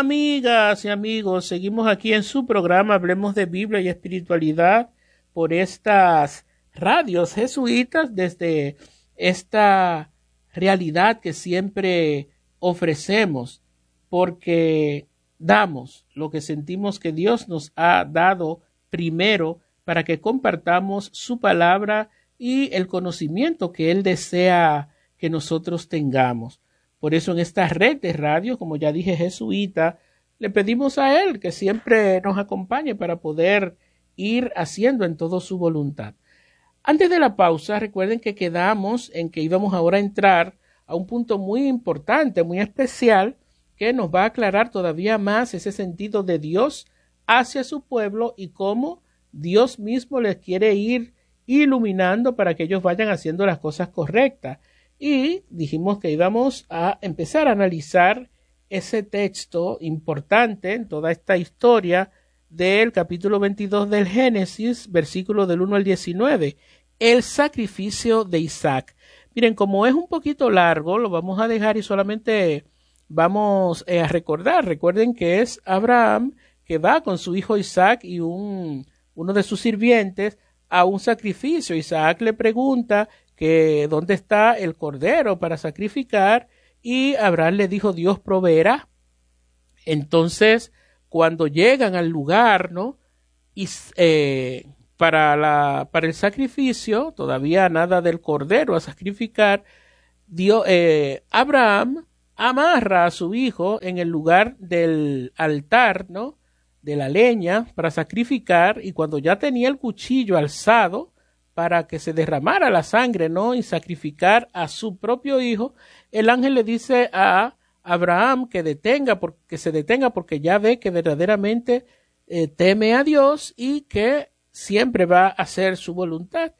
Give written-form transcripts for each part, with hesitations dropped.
Amigas y amigos, seguimos aquí en su programa Hablemos de Biblia y Espiritualidad por estas radios jesuitas desde esta realidad que siempre ofrecemos, porque damos lo que sentimos que Dios nos ha dado primero para que compartamos su palabra y el conocimiento que Él desea que nosotros tengamos. Por eso en esta red de radio, como ya dije, jesuita, le pedimos a Él que siempre nos acompañe para poder ir haciendo en todo su voluntad. Antes de la pausa, recuerden que quedamos en que íbamos ahora a entrar a un punto muy importante, muy especial, que nos va a aclarar todavía más ese sentido de Dios hacia su pueblo y cómo Dios mismo les quiere ir iluminando para que ellos vayan haciendo las cosas correctas. Y dijimos que íbamos a empezar a analizar ese texto importante en toda esta historia del capítulo 22 del Génesis, versículo del 1 al 19, el sacrificio de Isaac. Miren, como es un poquito largo, lo vamos a dejar y solamente vamos a recordar. Recuerden que es Abraham que va con su hijo Isaac y uno de sus sirvientes a un sacrificio. Isaac le pregunta que dónde está el cordero para sacrificar y Abraham le dijo, Dios proveerá. Entonces, cuando llegan al lugar, ¿no? Y para el sacrificio, todavía nada del cordero a sacrificar, Abraham amarra a su hijo en el lugar del altar, ¿no? De la leña para sacrificar, y cuando ya tenía el cuchillo alzado para que se derramara la sangre, ¿no? Y sacrificar a su propio hijo, el ángel le dice a Abraham que se detenga porque ya ve que verdaderamente teme a Dios y que siempre va a hacer su voluntad.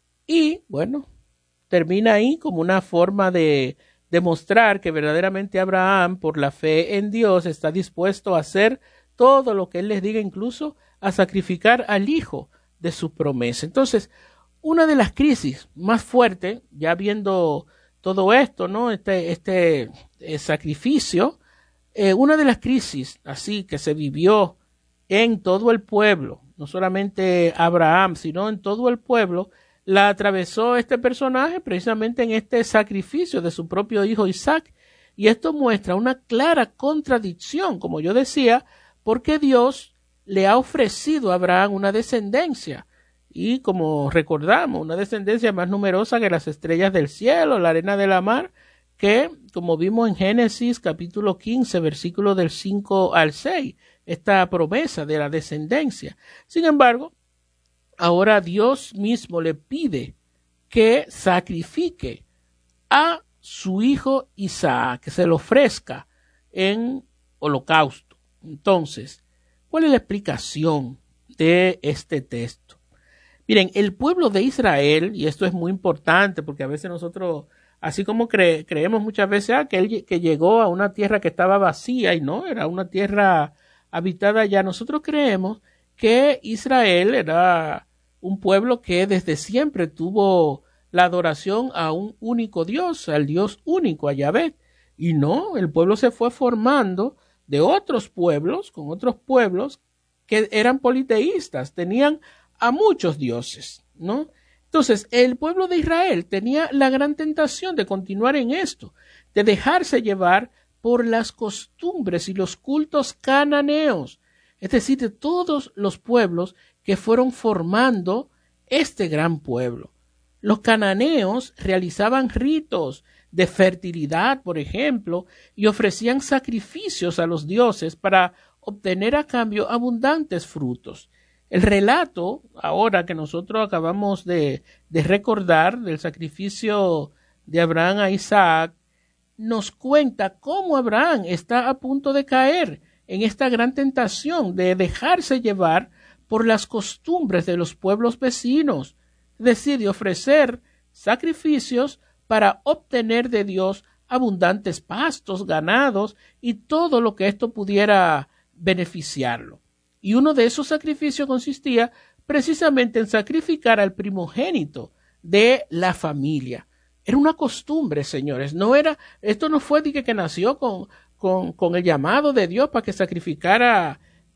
Y bueno, termina ahí como una forma de demostrar que verdaderamente Abraham, por la fe en Dios, está dispuesto a hacer todo lo que él les diga, incluso a sacrificar al hijo de su promesa. Entonces, una de las crisis más fuertes, ya viendo todo esto, ¿no? Este sacrificio, una de las crisis así que se vivió en todo el pueblo, no solamente Abraham, sino en todo el pueblo, la atravesó este personaje precisamente en este sacrificio de su propio hijo Isaac. Y esto muestra una clara contradicción, como yo decía, porque Dios le ha ofrecido a Abraham una descendencia. Y como recordamos, una descendencia más numerosa que las estrellas del cielo, la arena de la mar, que como vimos en Génesis capítulo 15, versículos del 5 al 6, esta promesa de la descendencia. Sin embargo, ahora Dios mismo le pide que sacrifique a su hijo Isaac, que se lo ofrezca en holocausto. Entonces, ¿cuál es la explicación de este texto? Miren, el pueblo de Israel, y esto es muy importante porque a veces nosotros, así como creemos muchas veces que llegó a una tierra que estaba vacía y no, era una tierra habitada ya, nosotros creemos que Israel era un pueblo que desde siempre tuvo la adoración a un único Dios, al Dios único, a Yahvé. Y no, el pueblo se fue formando de otros pueblos, con otros pueblos que eran politeístas, tenían a muchos dioses, ¿no? Entonces, el pueblo de Israel tenía la gran tentación de continuar en esto, de dejarse llevar por las costumbres y los cultos cananeos, es decir, de todos los pueblos que fueron formando este gran pueblo. Los cananeos realizaban ritos de fertilidad, por ejemplo, y ofrecían sacrificios a los dioses para obtener a cambio abundantes frutos. El relato, ahora que nosotros acabamos de recordar del sacrificio de Abraham a Isaac, nos cuenta cómo Abraham está a punto de caer en esta gran tentación de dejarse llevar por las costumbres de los pueblos vecinos, es decir, de ofrecer sacrificios para obtener de Dios abundantes pastos, ganados y todo lo que esto pudiera beneficiarlo. Y uno de esos sacrificios consistía precisamente en sacrificar al primogénito de la familia. Era una costumbre, señores. Esto no fue de que nació con el llamado de Dios para que sacrificara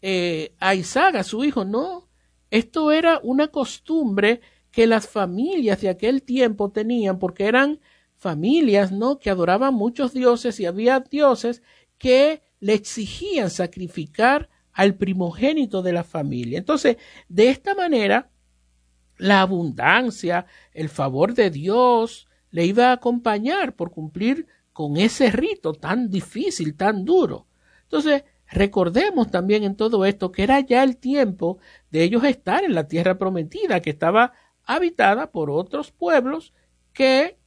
a Isaac, a su hijo. No, esto era una costumbre que las familias de aquel tiempo tenían, porque eran familias, ¿no?, que adoraban muchos dioses, y había dioses que le exigían sacrificar al primogénito de la familia. Entonces, de esta manera, la abundancia, el favor de Dios le iba a acompañar por cumplir con ese rito tan difícil, tan duro. Entonces, recordemos también en todo esto que era ya el tiempo de ellos estar en la tierra prometida, que estaba habitada por otros pueblos que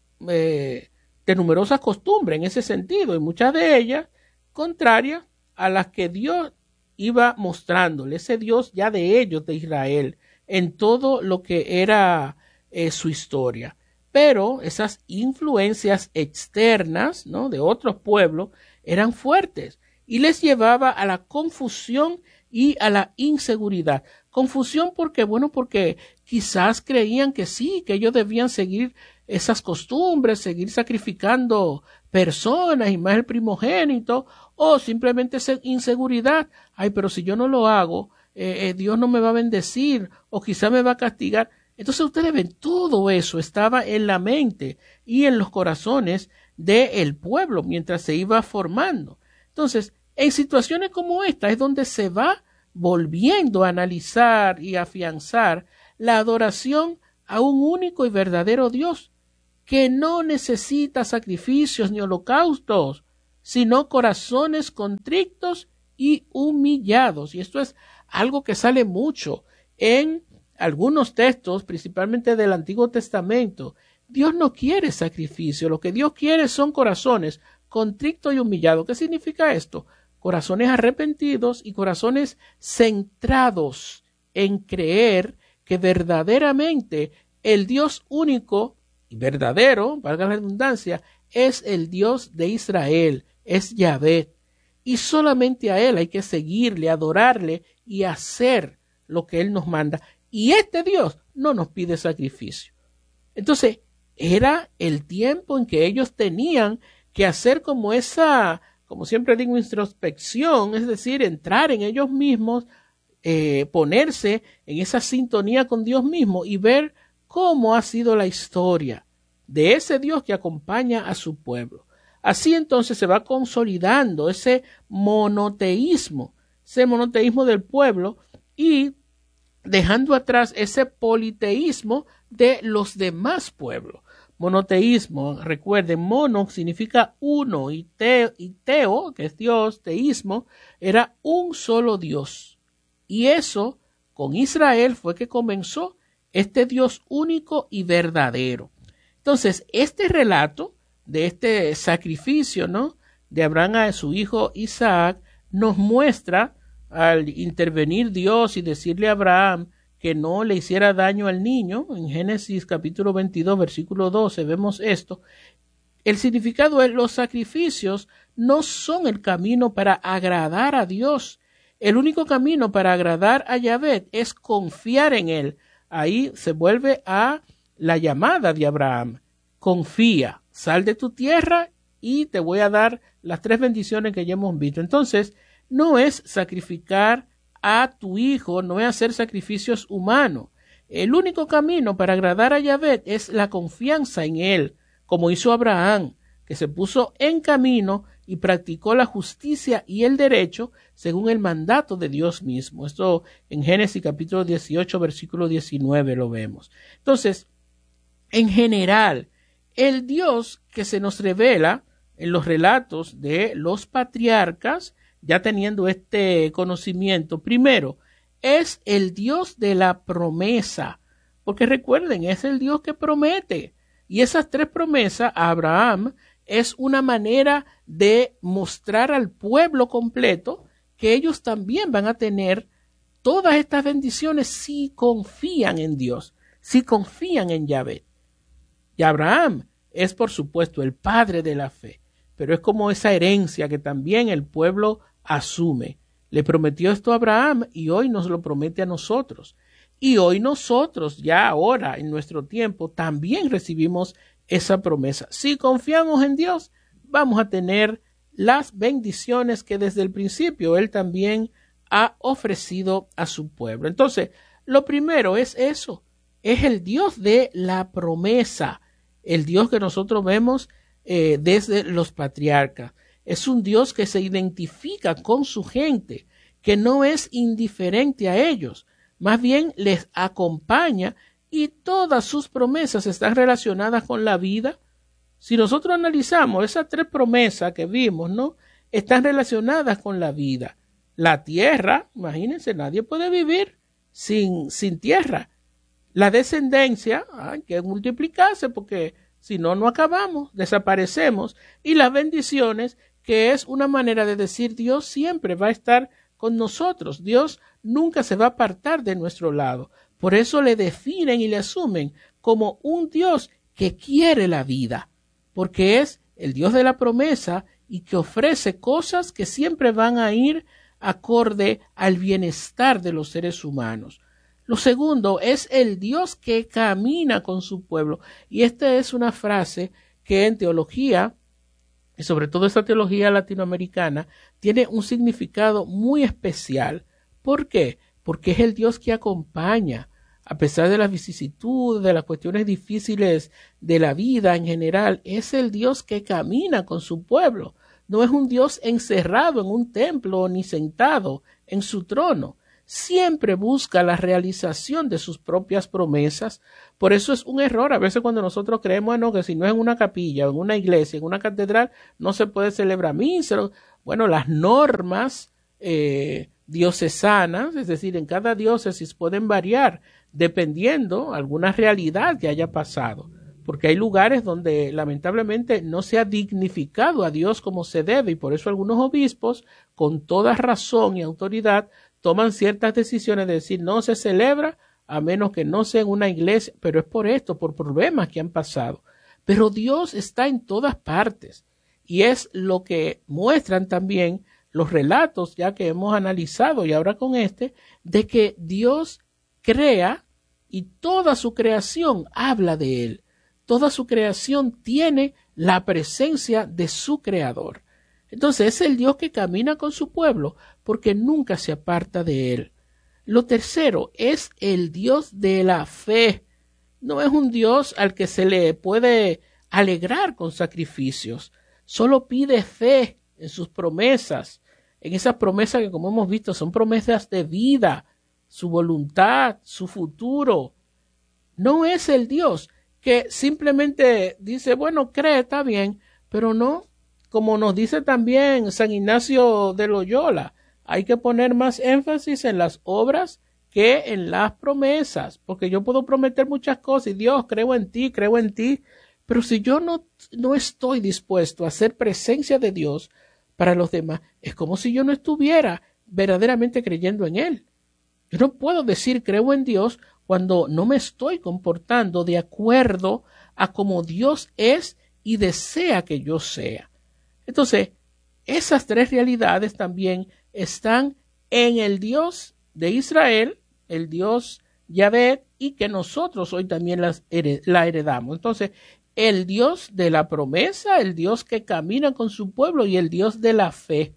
de numerosas costumbres en ese sentido, y muchas de ellas contrarias a las que Dios iba mostrándole, ese Dios ya de ellos, de Israel, en todo lo que era su historia. Pero esas influencias externas, ¿no?, de otros pueblos eran fuertes y les llevaba a la confusión y a la inseguridad. Confusión porque quizás creían que sí, que ellos debían seguir esas costumbres, seguir sacrificando personas y más el primogénito, o simplemente inseguridad. Ay, pero si yo no lo hago, Dios no me va a bendecir, o quizás me va a castigar. Entonces ustedes ven, todo eso estaba en la mente y en los corazones del pueblo mientras se iba formando. Entonces, en situaciones como esta es donde se va volviendo a analizar y afianzar la adoración a un único y verdadero Dios, que no necesita sacrificios ni holocaustos, sino corazones contritos y humillados. Y esto es algo que sale mucho en algunos textos, principalmente del Antiguo Testamento. Dios no quiere sacrificio, lo que Dios quiere son corazones contritos y humillados. ¿Qué significa esto? Corazones arrepentidos y corazones centrados en creer que verdaderamente el Dios único y verdadero, valga la redundancia, es el Dios de Israel, es Yahvé, y solamente a Él hay que seguirle, adorarle y hacer lo que Él nos manda. Y este Dios no nos pide sacrificio. Entonces, era el tiempo en que ellos tenían que hacer como esa, como siempre digo, introspección, es decir, entrar en ellos mismos, ponerse en esa sintonía con Dios mismo y ver cómo ha sido la historia de ese Dios que acompaña a su pueblo. Así entonces se va consolidando ese monoteísmo del pueblo, y dejando atrás ese politeísmo de los demás pueblos. Monoteísmo, recuerden, mono significa uno, y teo, que es Dios, teísmo, era un solo Dios. Y eso, con Israel, fue que comenzó este Dios único y verdadero. Entonces, este relato de este sacrificio, ¿no?, de Abraham a su hijo Isaac, nos muestra, al intervenir Dios y decirle a Abraham que no le hiciera daño al niño, en Génesis capítulo 22, versículo 12, vemos esto. El significado es: los sacrificios no son el camino para agradar a Dios. El único camino para agradar a Yahvé es confiar en Él. Ahí se vuelve a la llamada de Abraham: confía, sal de tu tierra y te voy a dar las 3 bendiciones que ya hemos visto. Entonces, no es sacrificar a tu hijo, no es hacer sacrificios humanos. El único camino para agradar a Yahvé es la confianza en Él, como hizo Abraham, que se puso en camino y practicó la justicia y el derecho según el mandato de Dios mismo. Esto en Génesis capítulo 18, versículo 19 lo vemos. Entonces, en general, el Dios que se nos revela en los relatos de los patriarcas, ya teniendo este conocimiento, primero, es el Dios de la promesa, porque recuerden, es el Dios que promete, y esas 3 promesas a Abraham es una manera de mostrar al pueblo completo que ellos también van a tener todas estas bendiciones si confían en Dios, si confían en Yahvé. Y Abraham es, por supuesto, el padre de la fe, pero es como esa herencia que también el pueblo asume. Le prometió esto a Abraham y hoy nos lo promete a nosotros. Y hoy nosotros, ya ahora, en nuestro tiempo, también recibimos esa promesa. Si confiamos en Dios, vamos a tener las bendiciones que desde el principio Él también ha ofrecido a su pueblo. Entonces, lo primero es eso, es el Dios de la promesa, el Dios que nosotros vemos desde los patriarcas. Es un Dios que se identifica con su gente, que no es indiferente a ellos, más bien les acompaña y todas sus promesas están relacionadas con la vida. Si nosotros analizamos esas 3 promesas que vimos, ¿no? Están relacionadas con la vida. La tierra, imagínense, nadie puede vivir sin tierra. La descendencia, hay que multiplicarse porque si no, no acabamos, desaparecemos. Y las bendiciones, que es una manera de decir Dios siempre va a estar con nosotros. Dios nunca se va a apartar de nuestro lado. Por eso le definen y le asumen como un Dios que quiere la vida, porque es el Dios de la promesa y que ofrece cosas que siempre van a ir acorde al bienestar de los seres humanos. Lo segundo es el Dios que camina con su pueblo. Y esta es una frase que en teología, y sobre todo esta teología latinoamericana, tiene un significado muy especial. ¿Por qué? Porque es el Dios que acompaña, a pesar de las vicisitudes, de las cuestiones difíciles de la vida en general, es el Dios que camina con su pueblo. No es un Dios encerrado en un templo ni sentado en su trono. Siempre busca la realización de sus propias promesas. Por eso es un error a veces cuando nosotros creemos que si no es en una capilla, en una iglesia, en una catedral, no se puede celebrar misa. Bueno, las normas diocesanas, es decir, en cada diócesis pueden variar dependiendo alguna realidad que haya pasado. Porque hay lugares donde lamentablemente no se ha dignificado a Dios como se debe y por eso algunos obispos, con toda razón y autoridad, toman ciertas decisiones de decir no se celebra a menos que no sea en una iglesia, pero es por esto, por problemas que han pasado. Pero Dios está en todas partes y es lo que muestran también los relatos ya que hemos analizado y ahora con de que Dios crea y toda su creación habla de Él. Toda su creación tiene la presencia de su creador. Entonces es el Dios que camina con su pueblo porque nunca se aparta de él. Lo tercero es el Dios de la fe. No es un Dios al que se le puede alegrar con sacrificios. Solo pide fe en sus promesas, en esas promesas que como hemos visto son promesas de vida, su voluntad, su futuro. No es el Dios que simplemente dice, bueno, cree, está bien, pero no, como nos dice también San Ignacio de Loyola, hay que poner más énfasis en las obras que en las promesas, porque yo puedo prometer muchas cosas y Dios, creo en ti, pero si yo no estoy dispuesto a ser presencia de Dios para los demás, es como si yo no estuviera verdaderamente creyendo en Él. Yo no puedo decir creo en Dios cuando no me estoy comportando de acuerdo a como Dios es y desea que yo sea. Entonces, esas 3 realidades también están en el Dios de Israel, el Dios Yahvé, y que nosotros hoy también la heredamos. Entonces, el Dios de la promesa, el Dios que camina con su pueblo y el Dios de la fe,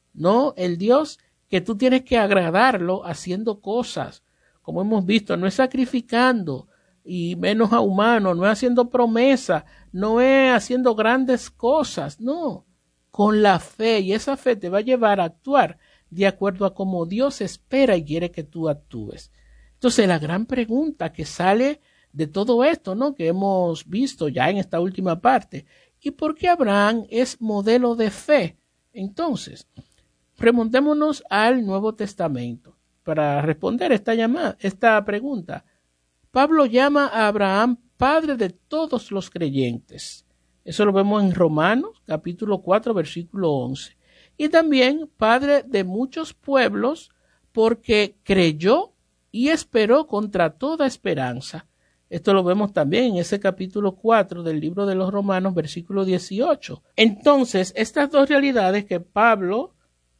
no el Dios que tú tienes que agradarlo haciendo cosas, como hemos visto, no es sacrificando y menos a humano, no es haciendo promesa, no es haciendo grandes cosas, no, con la fe, y esa fe te va a llevar a actuar de acuerdo a cómo Dios espera y quiere que tú actúes. Entonces la gran pregunta que sale de todo esto, ¿no?, que hemos visto ya en esta última parte, ¿y por qué Abraham es modelo de fe? Entonces, remontémonos al Nuevo Testamento para responder esta pregunta. Pablo llama a Abraham padre de todos los creyentes. Eso lo vemos en Romanos, capítulo 4, versículo 11. Y también padre de muchos pueblos porque creyó y esperó contra toda esperanza. Esto lo vemos también en ese capítulo 4 del libro de los Romanos, versículo 18. Entonces, estas 2 realidades que Pablo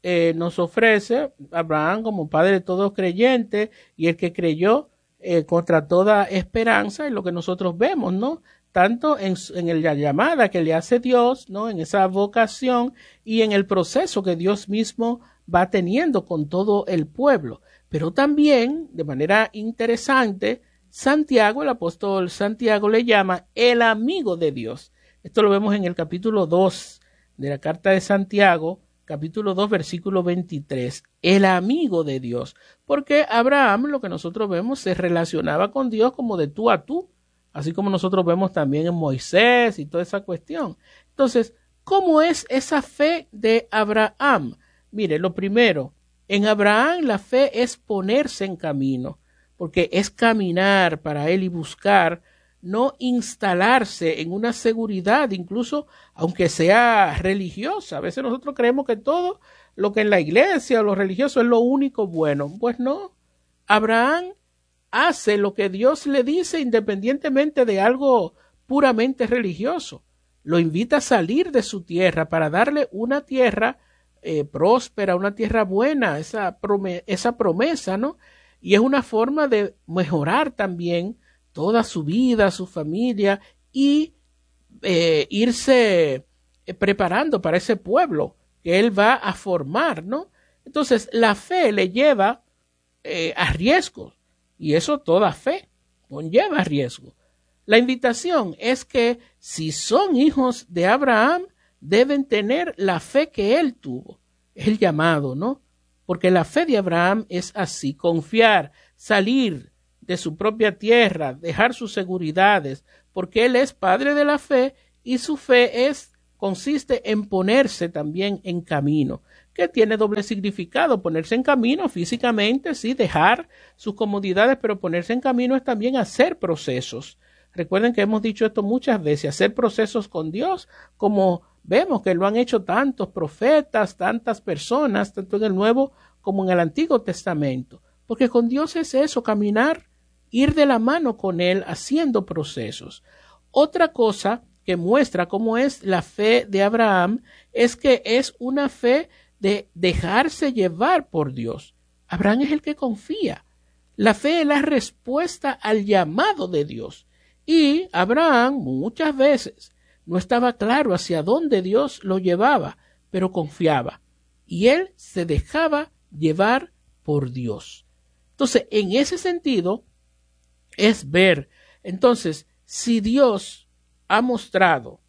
nos ofrece, Abraham como padre de todos creyentes y el que creyó contra toda esperanza, es lo que nosotros vemos, ¿no? tanto en la llamada que le hace Dios, ¿no? En esa vocación y en el proceso que Dios mismo va teniendo con todo el pueblo. Pero también, de manera interesante, Santiago, el apóstol Santiago, le llama el amigo de Dios. Esto lo vemos en el capítulo 2 de la carta de Santiago, capítulo 2, versículo 23. El amigo de Dios. Porque Abraham, lo que nosotros vemos, se relacionaba con Dios como de tú a tú, así como nosotros vemos también en Moisés y toda esa cuestión. Entonces, ¿cómo es esa fe de Abraham? Mire, lo primero, en Abraham la fe es ponerse en camino, porque es caminar para él y buscar, no instalarse en una seguridad, incluso aunque sea religiosa. A veces nosotros creemos que todo lo que en la iglesia o lo religioso es lo único bueno. Pues no, Abraham hace lo que Dios le dice independientemente de algo puramente religioso. Lo invita a salir de su tierra para darle una tierra próspera, una tierra buena, esa promesa, ¿no? Y es una forma de mejorar también toda su vida, su familia y irse preparando para ese pueblo que él va a formar, ¿no? Entonces, la fe le lleva a riesgos y eso toda fe conlleva riesgo. La invitación es que si son hijos de Abraham, deben tener la fe que él tuvo. Es el llamado, ¿no? Porque la fe de Abraham es así, confiar, salir de su propia tierra, dejar sus seguridades, porque él es padre de la fe y su fe consiste en ponerse también en camino, que tiene doble significado. Ponerse en camino físicamente, sí, dejar sus comodidades, pero ponerse en camino es también hacer procesos. Recuerden que hemos dicho esto muchas veces, hacer procesos con Dios, como vemos que lo han hecho tantos profetas, tantas personas, tanto en el Nuevo como en el Antiguo Testamento. Porque con Dios es eso, caminar, ir de la mano con Él haciendo procesos. Otra cosa que muestra cómo es la fe de Abraham es que es una fe de dejarse llevar por Dios. Abraham es el que confía. La fe es la respuesta al llamado de Dios. Y Abraham muchas veces no estaba claro hacia dónde Dios lo llevaba, pero confiaba. Y él se dejaba llevar por Dios. Entonces, en ese sentido, es ver, entonces, si Dios ha mostrado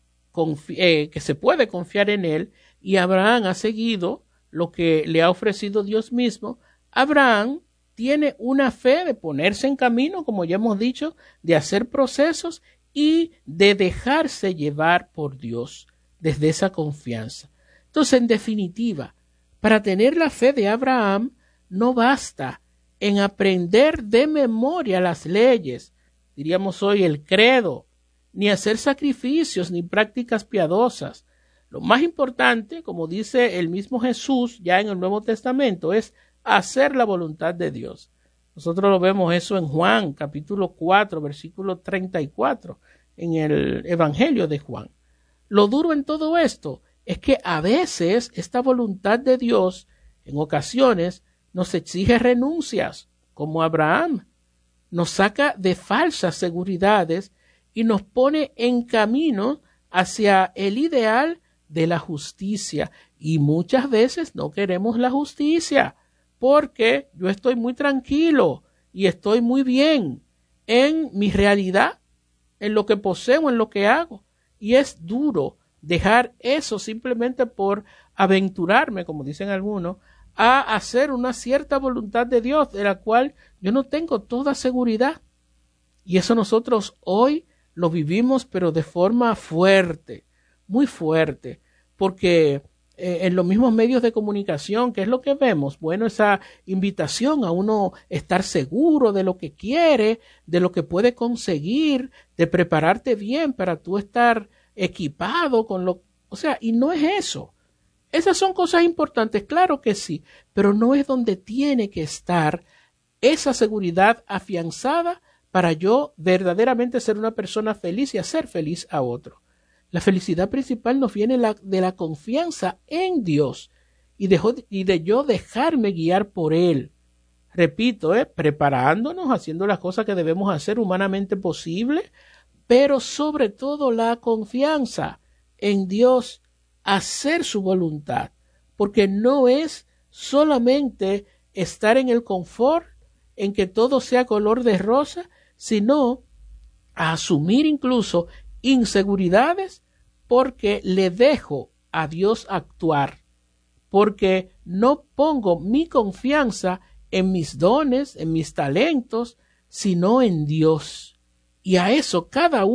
que se puede confiar en él y Abraham ha seguido lo que le ha ofrecido Dios mismo, Abraham tiene una fe de ponerse en camino, como ya hemos dicho, de hacer procesos y de dejarse llevar por Dios desde esa confianza. Entonces, en definitiva, para tener la fe de Abraham, no basta en aprender de memoria las leyes, diríamos hoy el credo, ni hacer sacrificios ni prácticas piadosas. Lo más importante, como dice el mismo Jesús ya en el Nuevo Testamento, es hacer la voluntad de Dios. Nosotros lo vemos eso en Juan, capítulo 4, versículo 34, en el Evangelio de Juan. Lo duro en todo esto es que a veces esta voluntad de Dios, en ocasiones, nos exige renuncias, como Abraham. Nos saca de falsas seguridades y nos pone en camino hacia el ideal de la justicia. Y muchas veces no queremos la justicia, porque yo estoy muy tranquilo y estoy muy bien en mi realidad, en lo que poseo, en lo que hago. Y es duro dejar eso simplemente por aventurarme, como dicen algunos, a hacer una cierta voluntad de Dios, de la cual yo no tengo toda seguridad. Y eso nosotros hoy lo vivimos, pero de forma fuerte, muy fuerte, porque en los mismos medios de comunicación, ¿qué es lo que vemos? Bueno, esa invitación a uno estar seguro de lo que quiere, de lo que puede conseguir, de prepararte bien para tú estar equipado con lo... O sea, y no es eso. Esas son cosas importantes, claro que sí, pero no es donde tiene que estar esa seguridad afianzada para yo verdaderamente ser una persona feliz y hacer feliz a otro. La felicidad principal nos viene de la confianza en Dios y de yo dejarme guiar por Él. Repito, preparándonos, haciendo las cosas que debemos hacer humanamente posible, pero sobre todo la confianza en Dios, hacer su voluntad, porque no es solamente estar en el confort, en que todo sea color de rosa, sino a asumir incluso inseguridades porque le dejo a Dios actuar, porque no pongo mi confianza en mis dones, en mis talentos, sino en Dios. Y a eso cada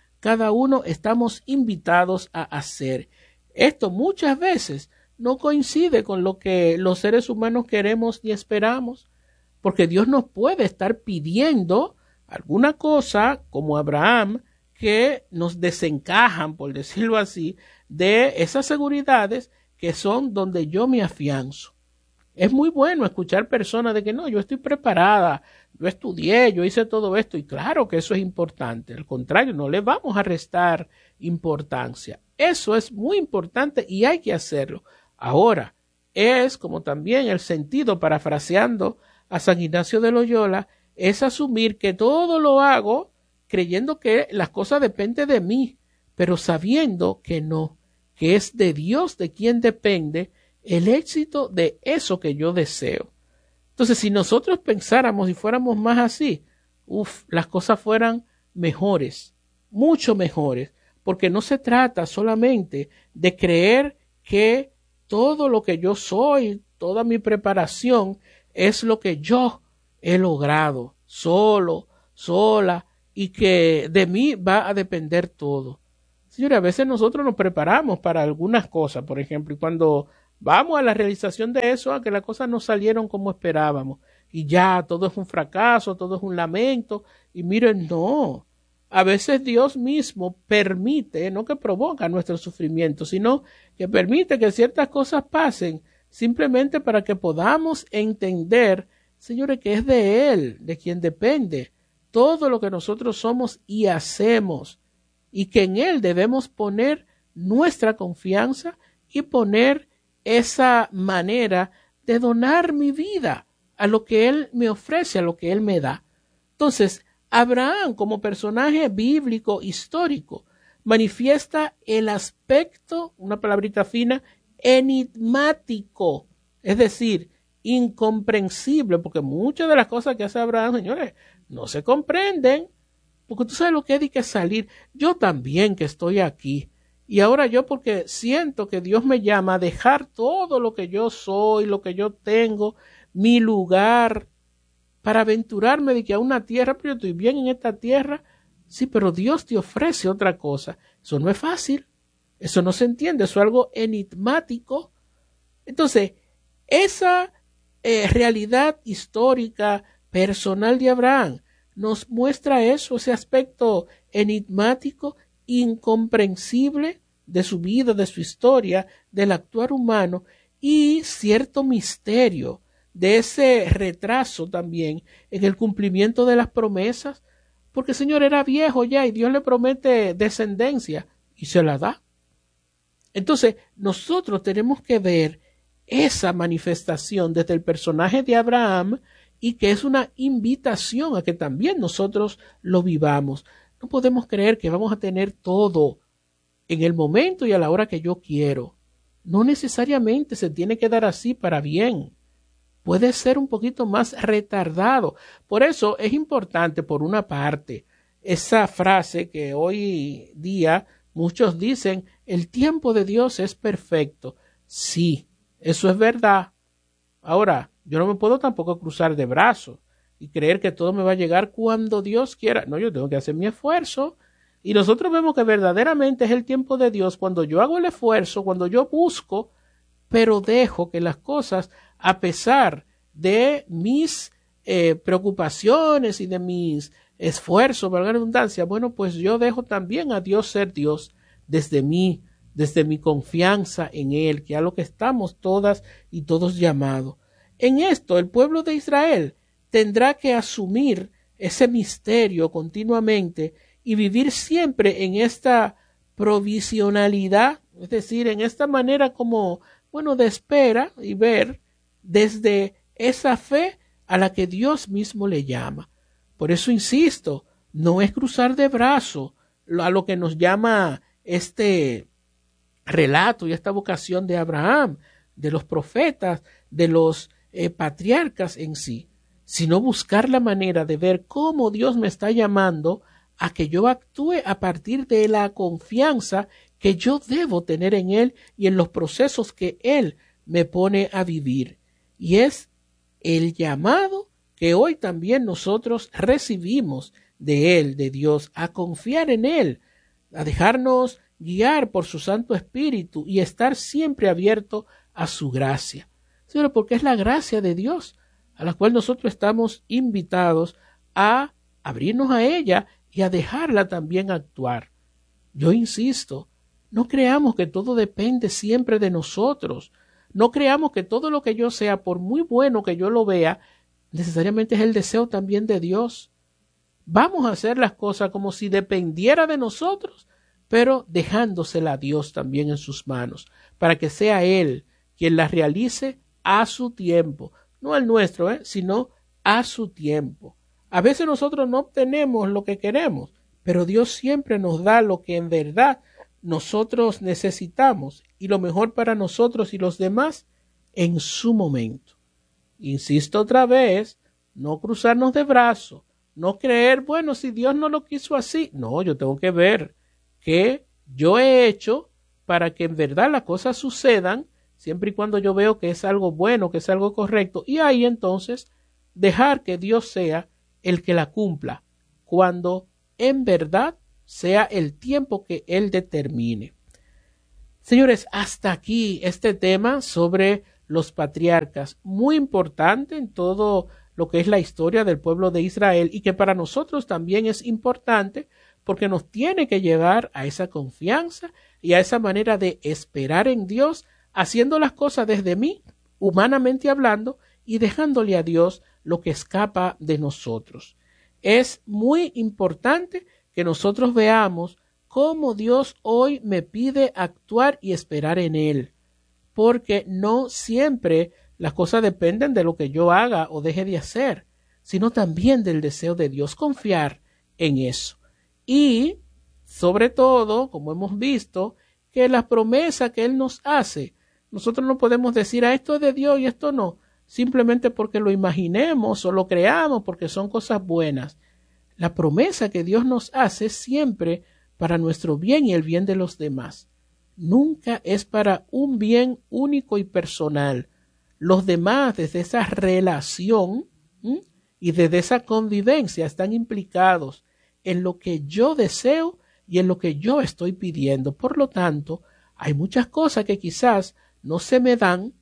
uno estamos invitados a hacer. Esto muchas veces no coincide con lo que los seres humanos queremos ni esperamos, porque Dios nos puede estar pidiendo alguna cosa, como Abraham, que nos desencajan, por decirlo así, de esas seguridades que son donde yo me afianzo. Es muy bueno escuchar personas de que no, yo estoy preparada, yo estudié, yo hice todo esto, y claro que eso es importante. Al contrario, no le vamos a restar importancia. Eso es muy importante y hay que hacerlo. Ahora, es como también el sentido, parafraseando a San Ignacio de Loyola, es asumir que todo lo hago creyendo que las cosas dependen de mí, pero sabiendo que no, que es de Dios de quien depende el éxito de eso que yo deseo. Entonces, si nosotros pensáramos y fuéramos más así, las cosas fueran mejores, mucho mejores, porque no se trata solamente de creer que todo lo que yo soy, toda mi preparación, es lo que yo he logrado, solo, sola, y que de mí va a depender todo. Señores, a veces nosotros nos preparamos para algunas cosas, por ejemplo, y cuando vamos a la realización de eso, a que las cosas no salieron como esperábamos, y ya todo es un fracaso, todo es un lamento, y miren, no. A veces Dios mismo permite, no que provoca nuestro sufrimiento, sino que permite que ciertas cosas pasen simplemente para que podamos entender, señores, que es de Él, de quien depende todo lo que nosotros somos y hacemos, y que en Él debemos poner nuestra confianza y poner esa manera de donar mi vida a lo que Él me ofrece, a lo que Él me da. Entonces, Abraham, como personaje bíblico histórico, manifiesta el aspecto, una palabrita fina, enigmático, es decir, incomprensible, porque muchas de las cosas que hace Abraham, señores, no se comprenden, porque tú sabes lo que es de que salir. Yo también que estoy aquí, y ahora yo porque siento que Dios me llama a dejar todo lo que yo soy, lo que yo tengo, mi lugar, para aventurarme de que a una tierra, pero yo estoy bien en esta tierra. Sí, pero Dios te ofrece otra cosa. Eso no es fácil, eso no se entiende, eso es algo enigmático. Entonces, esa realidad histórica, personal de Abraham, nos muestra eso, ese aspecto enigmático, incomprensible de su vida, de su historia, del actuar humano, y cierto misterio de ese retraso también en el cumplimiento de las promesas, porque el Señor era viejo ya y Dios le promete descendencia y se la da. Entonces, nosotros tenemos que ver esa manifestación desde el personaje de Abraham, y que es una invitación a que también nosotros lo vivamos. No podemos creer que vamos a tener todo en el momento y a la hora que yo quiero. No necesariamente se tiene que dar así para bien. Puede ser un poquito más retardado. Por eso es importante, por una parte, esa frase que hoy día muchos dicen, el tiempo de Dios es perfecto. Sí, eso es verdad. Ahora, yo no me puedo tampoco cruzar de brazos y creer que todo me va a llegar cuando Dios quiera. No, yo tengo que hacer mi esfuerzo. Y nosotros vemos que verdaderamente es el tiempo de Dios cuando yo hago el esfuerzo, cuando yo busco, pero dejo que las cosas, a pesar de mis preocupaciones y de mis esfuerzos, valga la redundancia, bueno, pues yo dejo también a Dios ser Dios desde mí, desde mi confianza en Él, que a lo que estamos todas y todos llamados. En esto, el pueblo de Israel tendrá que asumir ese misterio continuamente y vivir siempre en esta provisionalidad, es decir, en esta manera como, bueno, de espera y ver desde esa fe a la que Dios mismo le llama. Por eso insisto, no es cruzar de brazo, a lo que nos llama este relato y esta vocación de Abraham, de los profetas, de los patriarcas en sí, sino buscar la manera de ver cómo Dios me está llamando a que yo actúe a partir de la confianza que yo debo tener en Él y en los procesos que Él me pone a vivir. Y es el llamado que hoy también nosotros recibimos de Él, de Dios, a confiar en Él, a dejarnos guiar por su Santo Espíritu y estar siempre abierto a su gracia. Señor, porque es la gracia de Dios a la cual nosotros estamos invitados a abrirnos a ella y a dejarla también actuar. Yo insisto, no creamos que todo depende siempre de nosotros. No creamos que todo lo que yo sea, por muy bueno que yo lo vea, necesariamente es el deseo también de Dios. Vamos a hacer las cosas como si dependiera de nosotros, pero dejándosela a Dios también en sus manos, para que sea Él quien las realice a su tiempo, no al nuestro, sino a su tiempo. A veces nosotros no obtenemos lo que queremos, pero Dios siempre nos da lo que en verdad nosotros necesitamos y lo mejor para nosotros y los demás en su momento. Insisto otra vez, no cruzarnos de brazos, no creer, bueno, si Dios no lo quiso así. No, yo tengo que ver qué yo he hecho para que en verdad las cosas sucedan, siempre y cuando yo veo que es algo bueno, que es algo correcto, y ahí entonces dejar que Dios sea el que la cumpla, cuando en verdad sea el tiempo que Él determine. Señores, hasta aquí este tema sobre los patriarcas, muy importante en todo lo que es la historia del pueblo de Israel y que para nosotros también es importante porque nos tiene que llevar a esa confianza y a esa manera de esperar en Dios, haciendo las cosas desde mí, humanamente hablando, y dejándole a Dios lo que escapa de nosotros. Es muy importante que nosotros veamos cómo Dios hoy me pide actuar y esperar en Él, porque no siempre las cosas dependen de lo que yo haga o deje de hacer, sino también del deseo de Dios, confiar en eso. Y, sobre todo, como hemos visto, que la promesa que Él nos hace, nosotros no podemos decir, esto es de Dios y esto no, simplemente porque lo imaginemos o lo creamos, porque son cosas buenas. La promesa que Dios nos hace siempre para nuestro bien y el bien de los demás. Nunca es para un bien único y personal. Los demás, desde esa relación y desde esa convivencia, están implicados en lo que yo deseo y en lo que yo estoy pidiendo. Por lo tanto, hay muchas cosas que quizás no se me dan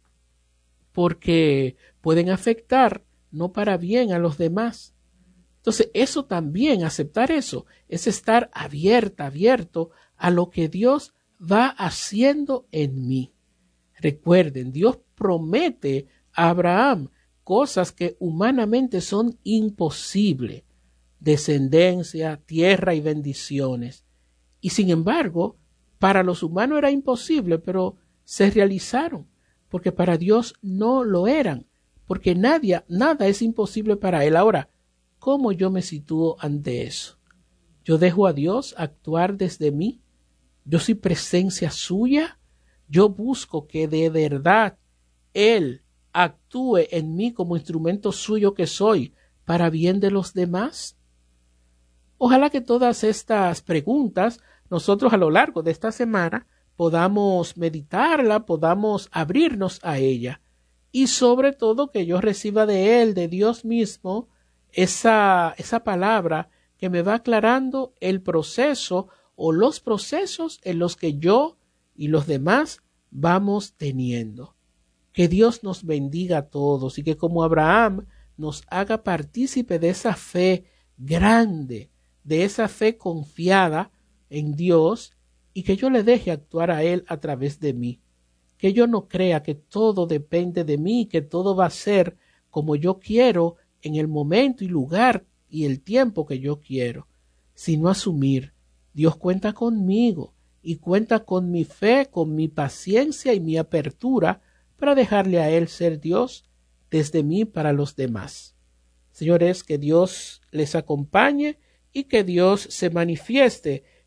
porque pueden afectar no para bien a los demás. Entonces, eso también, aceptar eso, es estar abierto a lo que Dios va haciendo en mí. Recuerden, Dios promete a Abraham cosas que humanamente son imposibles: descendencia, tierra y bendiciones. Y sin embargo, para los humanos era imposible, pero se realizaron, porque para Dios no lo eran, porque nada es imposible para Él. Ahora, ¿cómo yo me sitúo ante eso? ¿Yo dejo a Dios actuar desde mí? ¿Yo soy presencia suya? ¿Yo busco que de verdad Él actúe en mí como instrumento suyo que soy para bien de los demás? Ojalá que todas estas preguntas nosotros a lo largo de esta semana podamos meditarla, podamos abrirnos a ella y sobre todo que yo reciba de Él, de Dios mismo, esa palabra que me va aclarando el proceso o los procesos en los que yo y los demás vamos teniendo. Que Dios nos bendiga a todos y que como Abraham nos haga partícipe de esa fe grande, de esa fe confiada en Dios y que yo le deje actuar a Él a través de mí. Que yo no crea que todo depende de mí, que todo va a ser como yo quiero en el momento y lugar y el tiempo que yo quiero, sino asumir, Dios cuenta conmigo y cuenta con mi fe, con mi paciencia y mi apertura para dejarle a Él ser Dios desde mí para los demás. Señores, que Dios les acompañe y que Dios se manifieste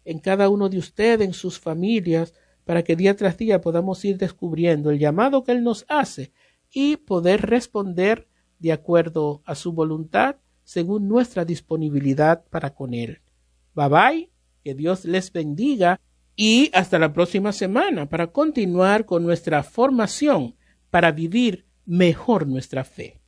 en cada uno de ustedes, en sus familias, para que día tras día podamos ir descubriendo el llamado que Él nos hace y poder responder de acuerdo a su voluntad según nuestra disponibilidad para con Él. Bye bye, que Dios les bendiga y hasta la próxima semana para continuar con nuestra formación para vivir mejor nuestra fe.